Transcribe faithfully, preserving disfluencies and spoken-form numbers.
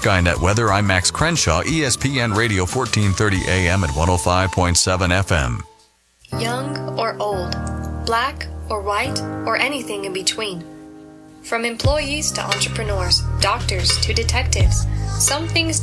Skynet Weather, I'm Max Crenshaw, E S P N Radio fourteen thirty A M at one oh five point seven F M. Young or old, black or white, or anything in between. From employees to entrepreneurs, doctors to detectives, some things